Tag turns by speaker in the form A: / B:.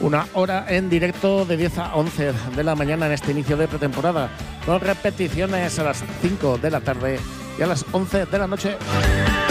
A: Una hora en directo de 10 a 11 de la mañana en este inicio de pretemporada, con repeticiones a las 5 de la tarde y a las 11 de la noche.